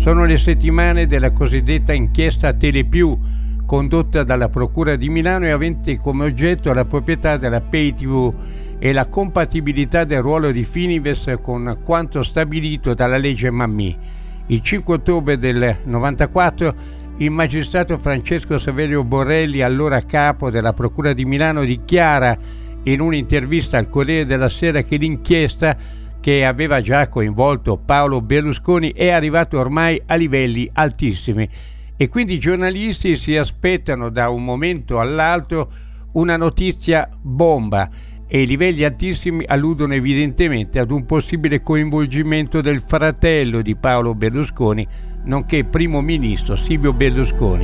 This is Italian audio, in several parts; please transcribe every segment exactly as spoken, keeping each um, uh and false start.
Sono le settimane della cosiddetta inchiesta Telepiù, condotta dalla Procura di Milano e avente come oggetto la proprietà della Pay tivù e la compatibilità del ruolo di Fininvest con quanto stabilito dalla legge Mammì. Il cinque ottobre del novantaquattro il magistrato Francesco Saverio Borrelli, allora capo della Procura di Milano, dichiara in un'intervista al Corriere della Sera che l'inchiesta, che aveva già coinvolto Paolo Berlusconi, è arrivata ormai a livelli altissimi e quindi i giornalisti si aspettano da un momento all'altro una notizia bomba, e i livelli altissimi alludono evidentemente ad un possibile coinvolgimento del fratello di Paolo Berlusconi, nonché primo ministro Silvio Berlusconi.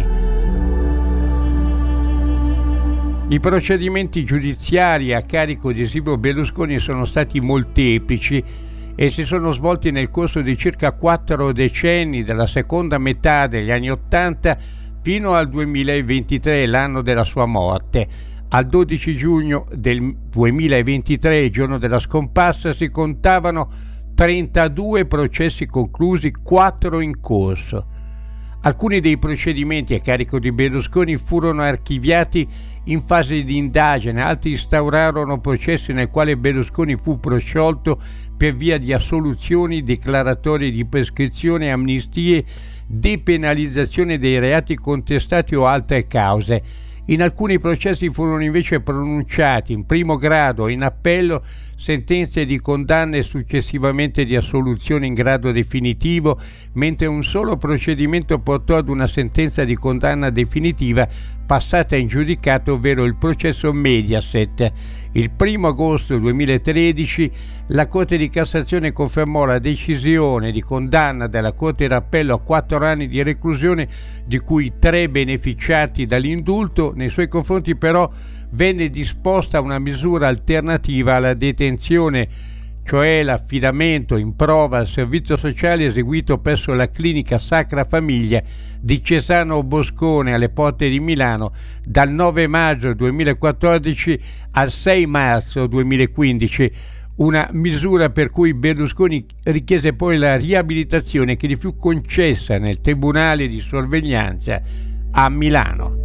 I procedimenti giudiziari a carico di Silvio Berlusconi sono stati molteplici e si sono svolti nel corso di circa quattro decenni, dalla seconda metà degli anni Ottanta fino al duemilaventitré, l'anno della sua morte. Al dodici giugno del duemilaventitré, il giorno della scomparsa, si contavano trentadue processi conclusi, quattro in corso. Alcuni dei procedimenti a carico di Berlusconi furono archiviati in fase di indagine, altri instaurarono processi nel quale Berlusconi fu prosciolto per via di assoluzioni, declaratorie di prescrizione, amnistie, depenalizzazione dei reati contestati o altre cause. In alcuni processi furono invece pronunciati in primo grado, in appello, sentenze di condanna e successivamente di assoluzione in grado definitivo, mentre un solo procedimento portò ad una sentenza di condanna definitiva passata in giudicato, ovvero il processo Mediaset. Il primo agosto duemilatredici la Corte di Cassazione confermò la decisione di condanna della Corte d'Appello a quattro anni di reclusione, di cui tre beneficiati dall'indulto. Nei suoi confronti però venne disposta una misura alternativa alla detenzione, cioè l'affidamento in prova al servizio sociale eseguito presso la clinica Sacra Famiglia di Cesano Boscone alle Porte di Milano dal nove maggio duemilaquattordici al sei marzo duemilaquindici, una misura per cui Berlusconi richiese poi la riabilitazione, che gli fu concessa nel Tribunale di Sorveglianza a Milano.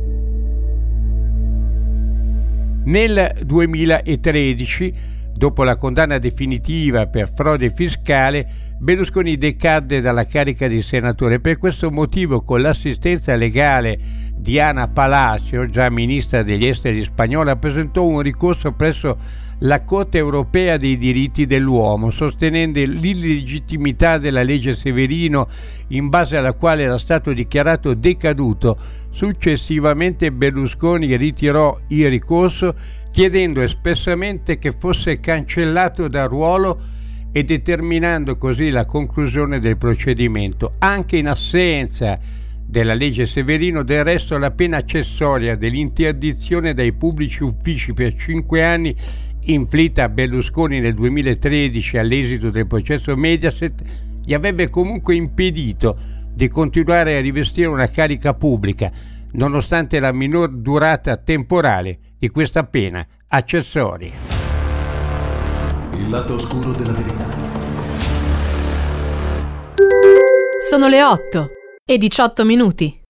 Nel duemilatredici, dopo la condanna definitiva per frode fiscale, Berlusconi decadde dalla carica di senatore. Per questo motivo, con l'assistenza legale di Ana Palacio, già ministra degli esteri spagnola, presentò un ricorso presso la Corte europea dei diritti dell'uomo, sostenendo l'illegittimità della legge Severino, in base alla quale era stato dichiarato decaduto. Successivamente Berlusconi ritirò il ricorso, chiedendo espressamente che fosse cancellato dal ruolo e determinando così la conclusione del procedimento. Anche in assenza della legge Severino, del resto, la pena accessoria dell'interdizione dai pubblici uffici per cinque anni inflitta a Berlusconi nel duemilatredici all'esito del processo Mediaset gli avrebbe comunque impedito di continuare a rivestire una carica pubblica, nonostante la minor durata temporale di questa pena accessoria. Il lato oscuro della verità. Sono le otto e diciotto minuti.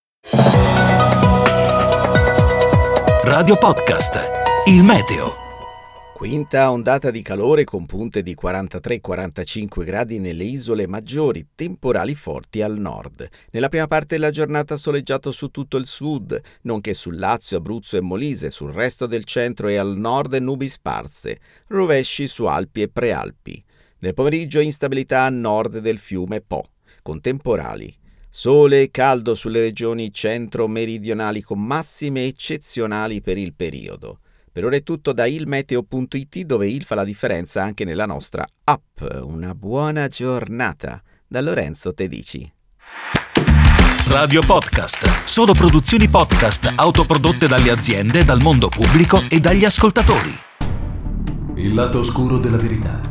Radio Podcast. Il meteo. Quinta ondata di calore con punte di quarantatré quarantacinque gradi nelle isole maggiori, temporali forti al nord. Nella prima parte della giornata soleggiato su tutto il sud, nonché sul Lazio, Abruzzo e Molise, sul resto del centro e al nord nubi sparse, rovesci su Alpi e Prealpi. Nel pomeriggio instabilità a nord del fiume Po, con temporali. Sole e caldo sulle regioni centro-meridionali con massime eccezionali per il periodo. Per ora è tutto da il meteo punto it, dove il fa la differenza anche nella nostra app. Una buona giornata da Lorenzo Tedici. Radio Podcast. Solo produzioni podcast autoprodotte dalle aziende, dal mondo pubblico e dagli ascoltatori. Il lato oscuro della verità.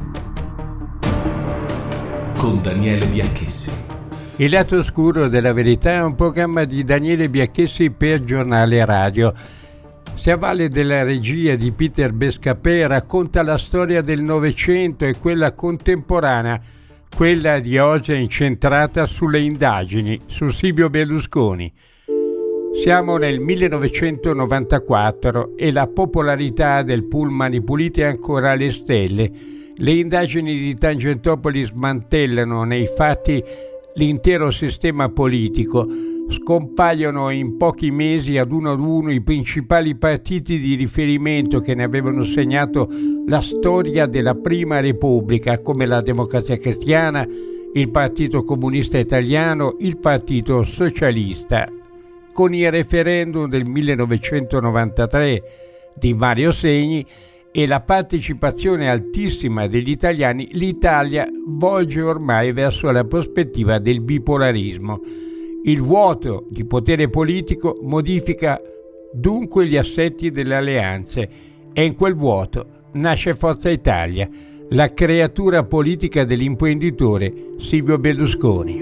Con Daniele Bianchessi. Il lato oscuro della verità è un programma di Daniele Bianchessi per Giornale Radio. Si avvale della regia di Peter Bescapè e racconta la storia del Novecento e quella contemporanea, Quella di oggi è incentrata sulle indagini su Silvio Berlusconi. Siamo nel millenovecentonovantaquattro e la popolarità del Pullman Puliti è ancora alle stelle. Le indagini di Tangentopoli smantellano nei fatti l'intero sistema politico. Scompaiono in pochi mesi ad uno ad uno i principali partiti di riferimento che ne avevano segnato la storia della Prima Repubblica, come la Democrazia Cristiana, il Partito Comunista Italiano, il Partito Socialista. Con il referendum del millenovecentonovantatré di Mario Segni e la partecipazione altissima degli italiani, l'Italia volge ormai verso la prospettiva del bipolarismo. Il vuoto di potere politico modifica dunque gli assetti delle alleanze e in quel vuoto nasce Forza Italia, la creatura politica dell'imprenditore Silvio Berlusconi.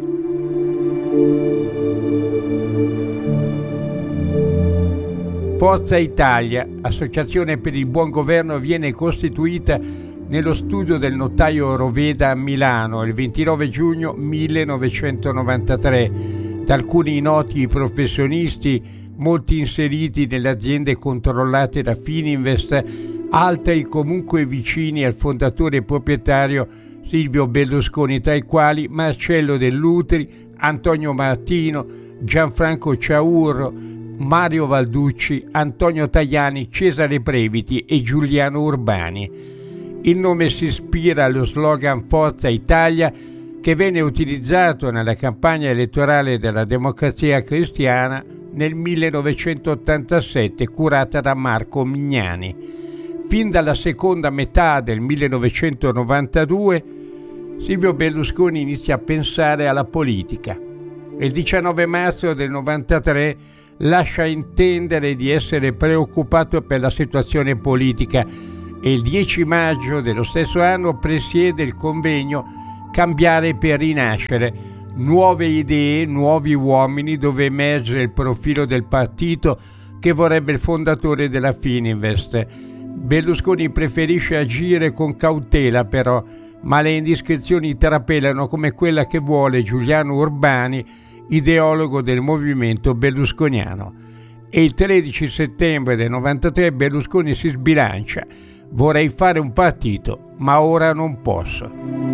Forza Italia, associazione per il buon governo, viene costituita nello studio del notaio Roveda a Milano il ventinove giugno millenovecentonovantatré da alcuni noti professionisti, molti inseriti nelle aziende controllate da Fininvest, altri comunque vicini al fondatore e proprietario Silvio Berlusconi, tra i quali Marcello Dell'Utri, Antonio Martino, Gianfranco Ciaurro, Mario Valducci, Antonio Tajani, Cesare Previti e Giuliano Urbani. Il nome si ispira allo slogan Forza Italia, che venne utilizzato nella campagna elettorale della Democrazia Cristiana nel millenovecentottantasette, curata da Marco Mignani. Fin dalla seconda metà del millenovecentonovantadue, Silvio Berlusconi inizia a pensare alla politica. Il diciannove marzo del novantatré lascia intendere di essere preoccupato per la situazione politica e il dieci maggio dello stesso anno presiede il convegno Cambiare per rinascere, nuove idee, nuovi uomini, dove emerge il profilo del partito che vorrebbe il fondatore della Fininvest. Berlusconi preferisce agire con cautela però, ma le indiscrezioni trapelano come quella che vuole Giuliano Urbani, ideologo del movimento berlusconiano. E il tredici settembre del novantatré Berlusconi si sbilancia. Vorrei fare un partito, ma ora non posso.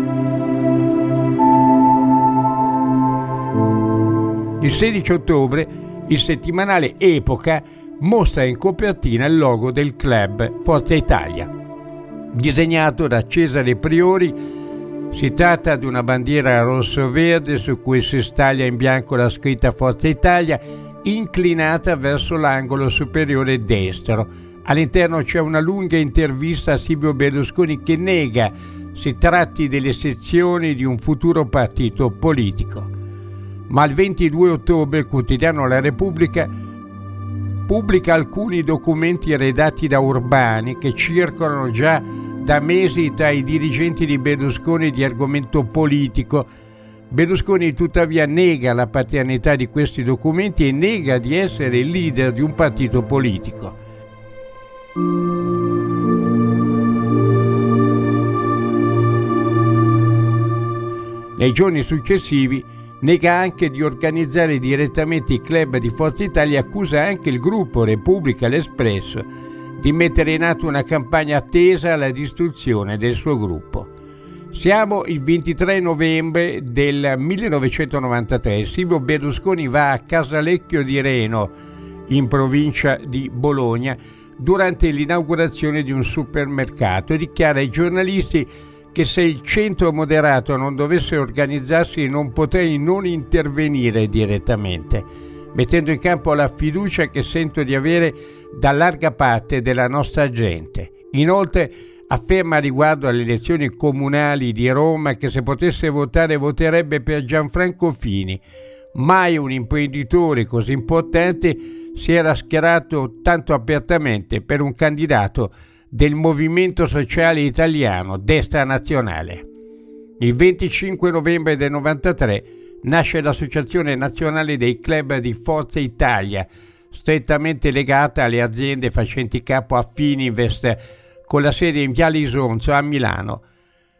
Il sedici ottobre il settimanale Epoca mostra in copertina il logo del club Forza Italia. Disegnato da Cesare Priori, si tratta di una bandiera rosso-verde su cui si staglia in bianco la scritta Forza Italia, inclinata verso l'angolo superiore destro. All'interno c'è una lunga intervista a Silvio Berlusconi che nega si tratti delle sezioni di un futuro partito politico. Ma il ventidue ottobre il quotidiano La Repubblica pubblica alcuni documenti redatti da Urbani che circolano già da mesi tra i dirigenti di Berlusconi di argomento politico. Berlusconi tuttavia nega la paternità di questi documenti e nega di essere il leader di un partito politico. Nei giorni successivi nega anche di organizzare direttamente i club di Forza Italia, accusa anche il gruppo Repubblica l'Espresso di mettere in atto una campagna attesa alla distruzione del suo gruppo. Siamo il ventitré novembre del millenovecentonovantatré. Silvio Berlusconi va a Casalecchio di Reno, in provincia di Bologna, durante l'inaugurazione di un supermercato e dichiara ai giornalisti che se il centro moderato non dovesse organizzarsi non potrei non intervenire direttamente, mettendo in campo la fiducia che sento di avere da larga parte della nostra gente. Inoltre afferma riguardo alle elezioni comunali di Roma che se potesse votare voterebbe per Gianfranco Fini. Mai un imprenditore così importante si era schierato tanto apertamente per un candidato del Movimento Sociale Italiano, Destra Nazionale. Il venticinque novembre del novantatré nasce l'Associazione Nazionale dei Club di Forza Italia, strettamente legata alle aziende facenti capo a Fininvest, con la sede in Viale Isonzo a Milano.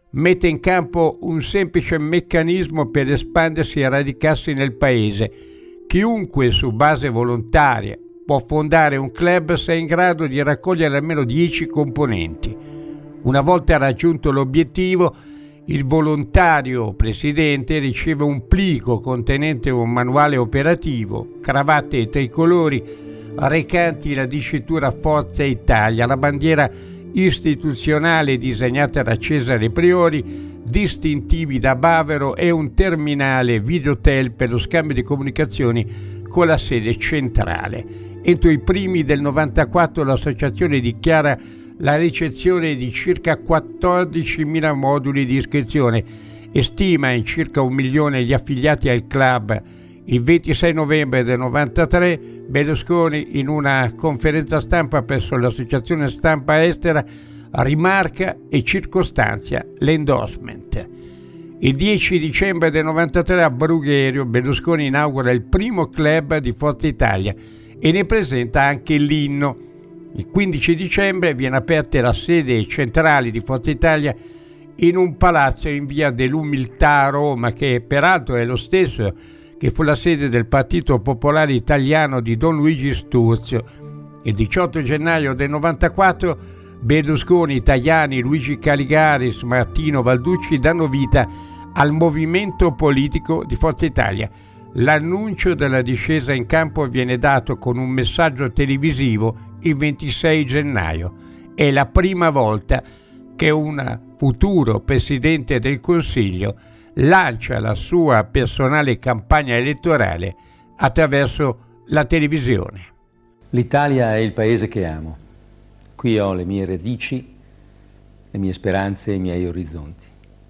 mette in campo un semplice meccanismo per espandersi e radicarsi nel paese. Chiunque su base volontaria può fondare un club se è in grado di raccogliere almeno dieci componenti. Una volta raggiunto l'obiettivo, il volontario presidente riceve un plico contenente un manuale operativo, cravatte e tricolori recanti la dicitura Forza Italia, la bandiera istituzionale disegnata da Cesare Priori, distintivi da Bavero e un terminale Videotel per lo scambio di comunicazioni con la sede centrale. Entro i primi del novantaquattro l'associazione dichiara la ricezione di circa quattordicimila moduli di iscrizione e stima in circa un milione gli affiliati al club. Il ventisei novembre del novantatré Berlusconi, in una conferenza stampa presso l'associazione stampa estera, rimarca e circostanzia l'endorsement. Il dieci dicembre del novantatré a Brugherio Berlusconi inaugura il primo club di Forza Italia e ne presenta anche l'inno. Il quindici dicembre viene aperta la sede centrale di Forza Italia in un palazzo in via dell'Umiltà a Roma, che peraltro è lo stesso che fu la sede del Partito Popolare Italiano di Don Luigi Sturzo. Il diciotto gennaio del novantaquattro Berlusconi, Tajani, Luigi Caligaris, Martino Valducci danno vita al movimento politico di Forza Italia. L'annuncio della discesa in campo viene dato con un messaggio televisivo il ventisei gennaio. È la prima volta che un futuro Presidente del Consiglio lancia la sua personale campagna elettorale attraverso la televisione. L'Italia è il paese che amo. Qui ho le mie radici, le mie speranze e i miei orizzonti.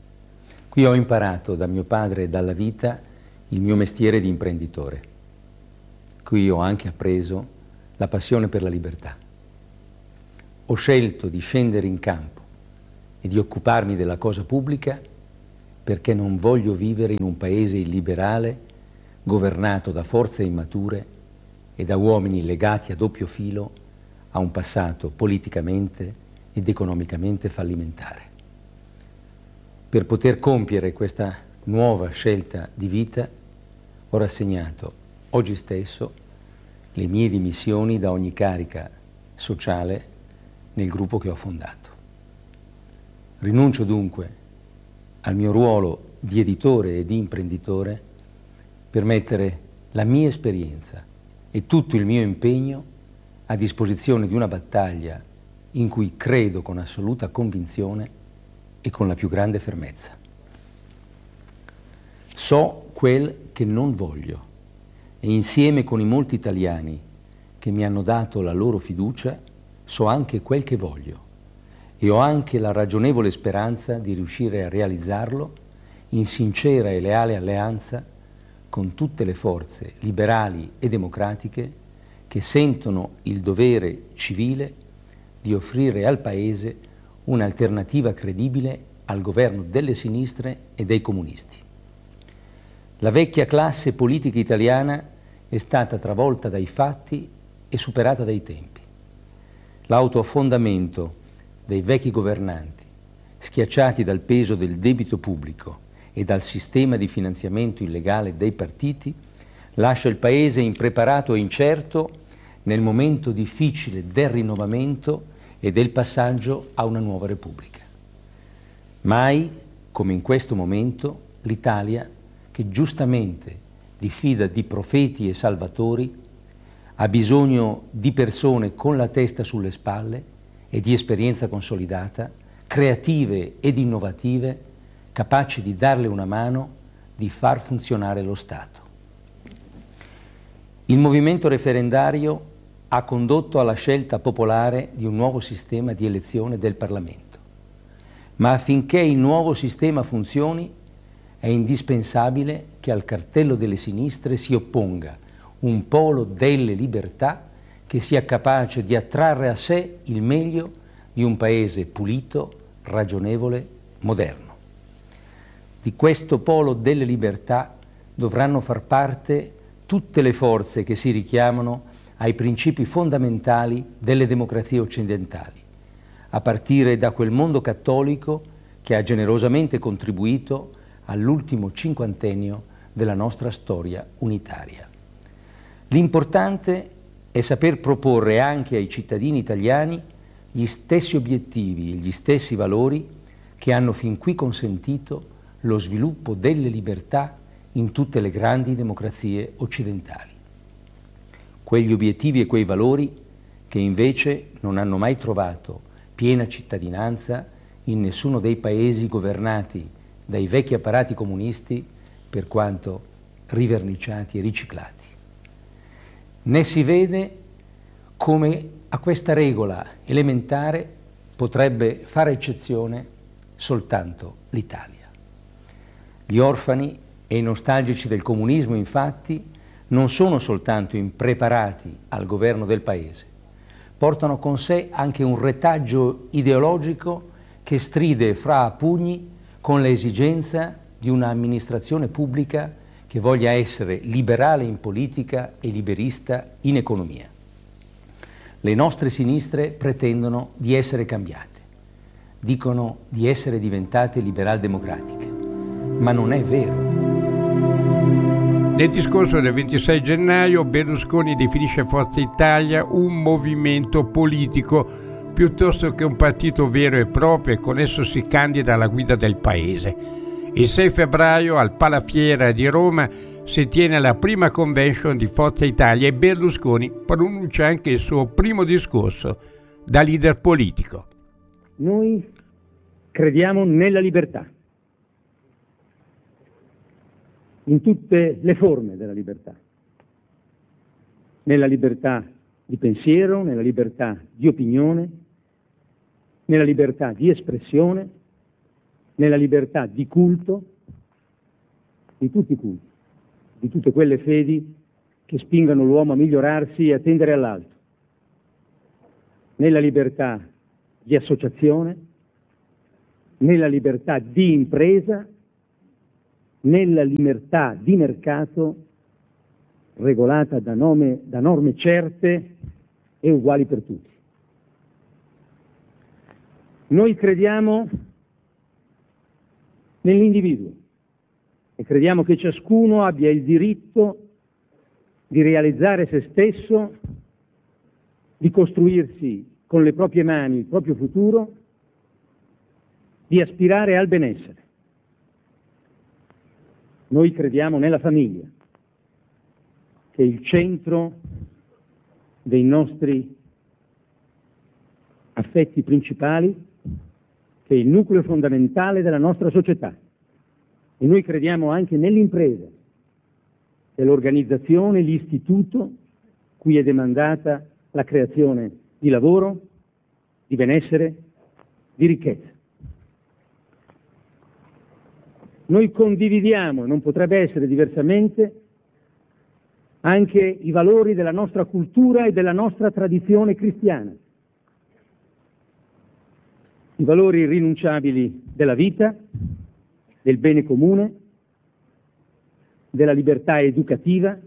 Qui ho imparato da mio padre e dalla vita il mio mestiere di imprenditore. Qui ho anche appreso la passione per la libertà. Ho scelto di scendere in campo e di occuparmi della cosa pubblica perché non voglio vivere in un paese illiberale governato da forze immature e da uomini legati a doppio filo a un passato politicamente ed economicamente fallimentare. Per poter compiere questa nuova scelta di vita ho rassegnato oggi stesso le mie dimissioni da ogni carica sociale nel gruppo che ho fondato. Rinuncio dunque al mio ruolo di editore e di imprenditore per mettere la mia esperienza e tutto il mio impegno a disposizione di una battaglia in cui credo con assoluta convinzione e con la più grande fermezza. So quel che non voglio e insieme con i molti italiani che mi hanno dato la loro fiducia so anche quel che voglio e ho anche la ragionevole speranza di riuscire a realizzarlo in sincera e leale alleanza con tutte le forze liberali e democratiche che sentono il dovere civile di offrire al Paese un'alternativa credibile al governo delle sinistre e dei comunisti. La vecchia classe politica italiana è stata travolta dai fatti e superata dai tempi. L'autoaffondamento dei vecchi governanti, schiacciati dal peso del debito pubblico e dal sistema di finanziamento illegale dei partiti, lascia il Paese impreparato e incerto nel momento difficile del rinnovamento e del passaggio a una nuova Repubblica. Mai, come in questo momento, l'Italia, che giustamente diffida di profeti e salvatori, ha bisogno di persone con la testa sulle spalle e di esperienza consolidata, creative ed innovative, capaci di darle una mano, di far funzionare lo Stato. Il movimento referendario ha condotto alla scelta popolare di un nuovo sistema di elezione del Parlamento. Ma affinché il nuovo sistema funzioni è indispensabile che al cartello delle sinistre si opponga un polo delle libertà che sia capace di attrarre a sé il meglio di un paese pulito, ragionevole, moderno. Di questo polo delle libertà dovranno far parte tutte le forze che si richiamano ai principi fondamentali delle democrazie occidentali, a partire da quel mondo cattolico che ha generosamente contribuito all'ultimo cinquantennio della nostra storia unitaria. L'importante è saper proporre anche ai cittadini italiani gli stessi obiettivi e gli stessi valori che hanno fin qui consentito lo sviluppo delle libertà in tutte le grandi democrazie occidentali. Quegli obiettivi e quei valori che invece non hanno mai trovato piena cittadinanza in nessuno dei paesi governati dai vecchi apparati comunisti, per quanto riverniciati e riciclati. Ne si vede come a questa regola elementare potrebbe fare eccezione soltanto l'Italia. Gli orfani e i nostalgici del comunismo, infatti, non sono soltanto impreparati al governo del Paese, portano con sé anche un retaggio ideologico che stride fra a pugni con l'esigenza di un'amministrazione pubblica che voglia essere liberale in politica e liberista in economia. Le nostre sinistre pretendono di essere cambiate, dicono di essere diventate liberal-democratiche, ma non è vero. Nel discorso del ventisei gennaio Berlusconi definisce Forza Italia un movimento politico piuttosto che un partito vero e proprio, e con esso si candida alla guida del paese. Il sei febbraio al Palafiera di Roma si tiene la prima convention di Forza Italia e Berlusconi pronuncia anche il suo primo discorso da leader politico. Noi crediamo nella libertà, in tutte le forme della libertà, nella libertà di pensiero, nella libertà di opinione, nella libertà di espressione, nella libertà di culto, di tutti i culti, di tutte quelle fedi che spingano l'uomo a migliorarsi e a tendere all'alto, nella libertà di associazione, nella libertà di impresa, nella libertà di mercato regolata da, nome, da norme certe e uguali per tutti. Noi crediamo nell'individuo e crediamo che ciascuno abbia il diritto di realizzare se stesso, di costruirsi con le proprie mani il proprio futuro, di aspirare al benessere. Noi crediamo nella famiglia, che è il centro dei nostri affetti principali, che è il nucleo fondamentale della nostra società. E noi crediamo anche nell'impresa, che è l'organizzazione, l'istituto cui è demandata la creazione di lavoro, di benessere, di ricchezza. Noi condividiamo, e non potrebbe essere diversamente, anche i valori della nostra cultura e della nostra tradizione cristiana, i valori irrinunciabili della vita, del bene comune, della libertà educativa,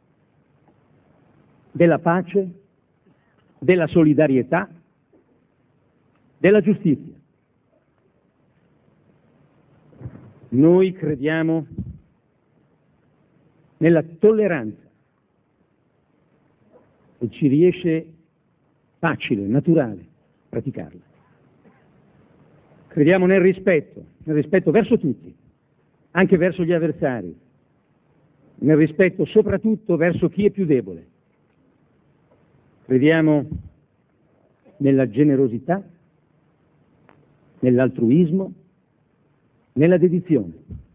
della pace, della solidarietà, della giustizia. Noi crediamo nella tolleranza e ci riesce facile, naturale, praticarla. Crediamo nel rispetto, nel rispetto verso tutti, anche verso gli avversari, nel rispetto soprattutto verso chi è più debole. Crediamo nella generosità, nell'altruismo, nella dedizione.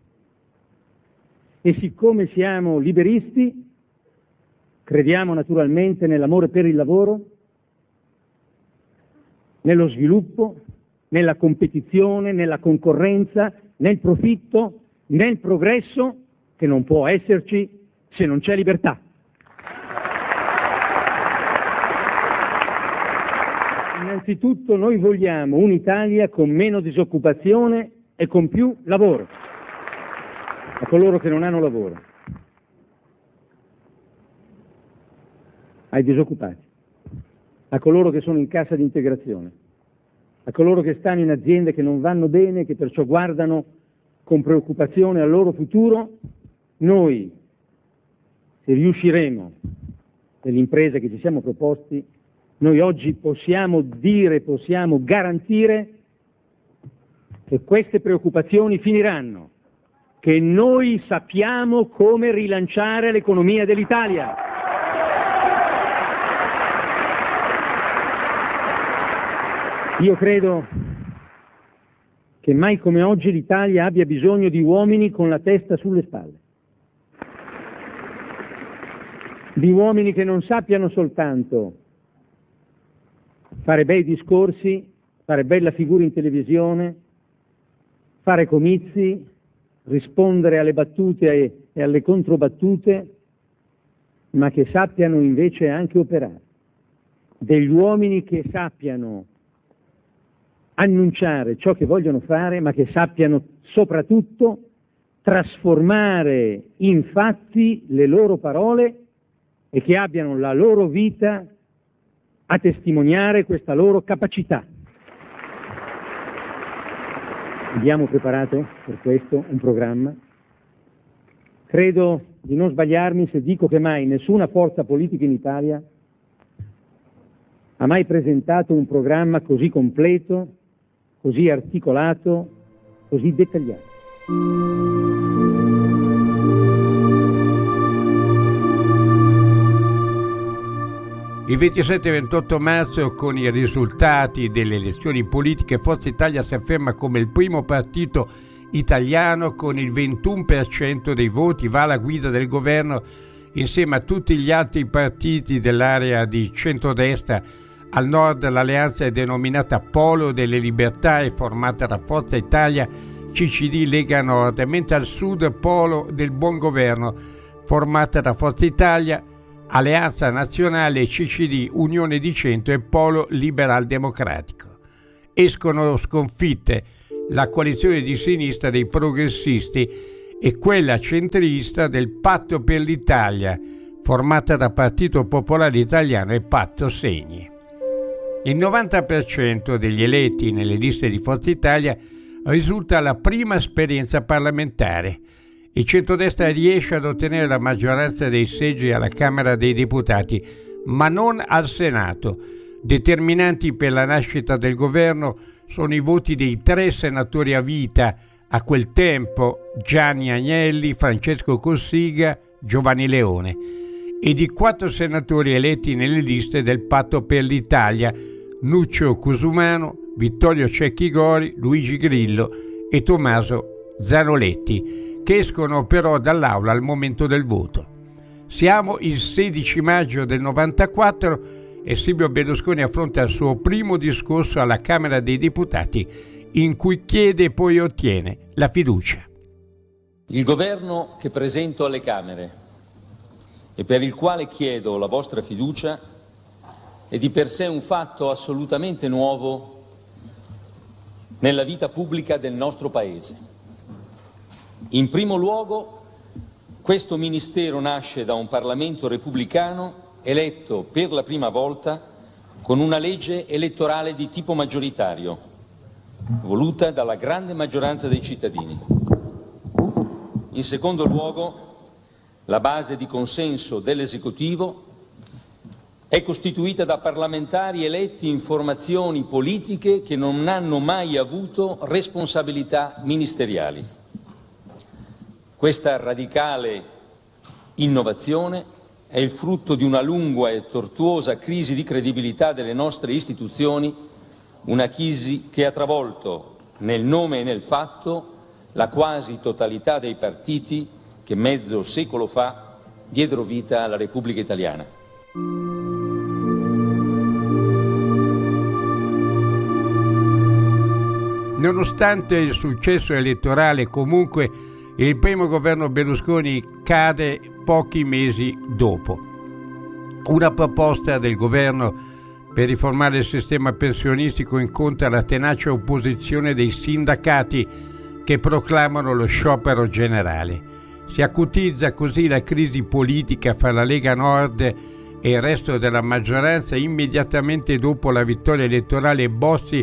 E siccome siamo liberisti, crediamo naturalmente nell'amore per il lavoro, nello sviluppo, nella competizione, nella concorrenza, nel profitto, nel progresso, che non può esserci se non c'è libertà. Innanzitutto noi vogliamo un'Italia con meno disoccupazione e con più lavoro a coloro che non hanno lavoro, ai disoccupati, a coloro che sono in cassa di integrazione, a coloro che stanno in aziende che non vanno bene, che perciò guardano con preoccupazione al loro futuro, noi, se riusciremo nell'impresa che ci siamo proposti, noi oggi possiamo dire, possiamo garantire che queste preoccupazioni finiranno, che noi sappiamo come rilanciare l'economia dell'Italia. Io credo che mai come oggi l'Italia abbia bisogno di uomini con la testa sulle spalle, di uomini che non sappiano soltanto fare bei discorsi, fare bella figura in televisione, fare comizi, rispondere alle battute e alle controbattute, ma che sappiano invece anche operare. Degli uomini che sappiano annunciare ciò che vogliono fare, ma che sappiano soprattutto trasformare in fatti le loro parole e che abbiano la loro vita a testimoniare questa loro capacità. Abbiamo preparato per questo un programma. Credo di non sbagliarmi se dico che mai nessuna forza politica in Italia ha mai presentato un programma così completo, così articolato, così dettagliato. Il ventisette e ventotto marzo, con i risultati delle elezioni politiche, Forza Italia si afferma come il primo partito italiano con il ventuno per cento dei voti, va alla guida del governo insieme a tutti gli altri partiti dell'area di centrodestra. Al nord l'alleanza è denominata Polo delle Libertà, è formata da Forza Italia, C C D, Lega Nord, mentre al sud Polo del Buon Governo, formata da Forza Italia, Alleanza Nazionale, C C D, Unione di Centro e Polo Liberal Democratico. Escono sconfitte la coalizione di sinistra dei progressisti e quella centrista del Patto per l'Italia, formata da Partito Popolare Italiano e Patto Segni. Il novanta per cento degli eletti nelle liste di Forza Italia risulta la prima esperienza parlamentare. Il centrodestra riesce ad ottenere la maggioranza dei seggi alla Camera dei Deputati, ma non al Senato. Determinanti per la nascita del governo sono i voti dei tre senatori a vita, a quel tempo Gianni Agnelli, Francesco Cossiga, Giovanni Leone, e di quattro senatori eletti nelle liste del Patto per l'Italia, Nuccio Cusumano, Vittorio Cecchi Gori, Luigi Grillo e Tommaso Zanoletti, che escono però dall'aula al momento del voto. Siamo il sedici maggio del novantaquattro e Silvio Berlusconi affronta il suo primo discorso alla Camera dei Deputati, in cui chiede e poi ottiene la fiducia. Il governo che presento alle Camere e per il quale chiedo la vostra fiducia è di per sé un fatto assolutamente nuovo nella vita pubblica del nostro Paese. In primo luogo, questo Ministero nasce da un Parlamento repubblicano eletto per la prima volta con una legge elettorale di tipo maggioritario, voluta dalla grande maggioranza dei cittadini. In secondo luogo, la base di consenso dell'Esecutivo è costituita da parlamentari eletti in formazioni politiche che non hanno mai avuto responsabilità ministeriali. Questa radicale innovazione è il frutto di una lunga e tortuosa crisi di credibilità delle nostre istituzioni, una crisi che ha travolto, nel nome e nel fatto, la quasi totalità dei partiti che mezzo secolo fa diedero vita alla Repubblica Italiana. Nonostante il successo elettorale, comunque, il primo governo Berlusconi cade pochi mesi dopo. Una proposta del governo per riformare il sistema pensionistico incontra la tenace opposizione dei sindacati che proclamano lo sciopero generale. Si acutizza così la crisi politica fra la Lega Nord e il resto della maggioranza. Immediatamente dopo la vittoria elettorale, Bossi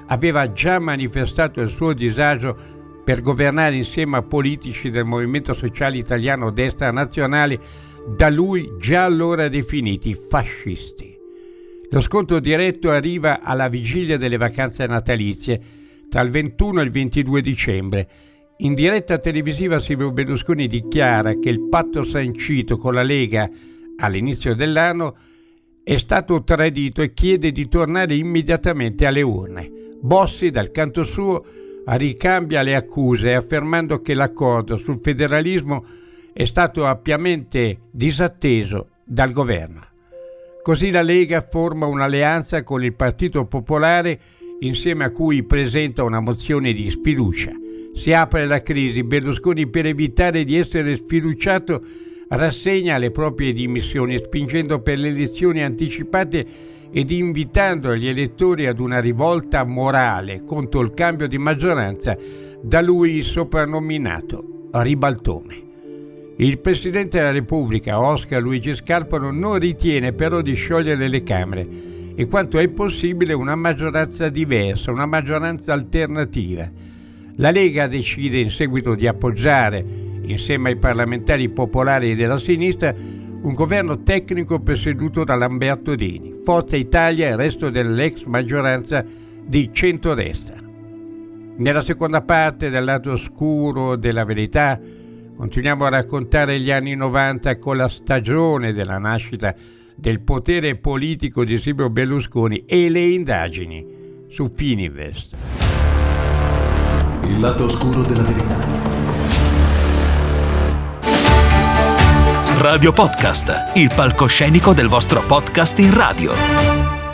aveva già manifestato il suo disagio per governare insieme a politici del Movimento Sociale Italiano Destra Nazionale, da lui già allora definiti fascisti. Lo scontro diretto arriva alla vigilia delle vacanze natalizie, tra il ventuno e il ventidue dicembre. In diretta televisiva Silvio Berlusconi dichiara che il patto sancito con la Lega all'inizio dell'anno è stato tradito e chiede di tornare immediatamente alle urne. Bossi, dal canto suo, ricambia le accuse affermando che l'accordo sul federalismo è stato ampiamente disatteso dal governo. Così la Lega forma un'alleanza con il Partito Popolare, insieme a cui presenta una mozione di sfiducia. Si apre la crisi. Berlusconi, per evitare di essere sfiduciato, rassegna le proprie dimissioni, spingendo per le elezioni anticipate ed invitando gli elettori ad una rivolta morale contro il cambio di maggioranza, da lui soprannominato ribaltone. Il Presidente della Repubblica, Oscar Luigi Scalfaro, non ritiene però di sciogliere le Camere, in quanto è possibile una maggioranza diversa, una maggioranza alternativa. La Lega decide in seguito di appoggiare, insieme ai parlamentari popolari della sinistra, un governo tecnico presieduto da Lamberto Dini, Forza Italia e il resto dell'ex maggioranza di centrodestra. Nella seconda parte del lato oscuro della verità continuiamo a raccontare gli anni novanta con la stagione della nascita del potere politico di Silvio Berlusconi e le indagini su Fininvest. Il lato oscuro della verità. Radio Podcast, il palcoscenico del vostro podcast in radio.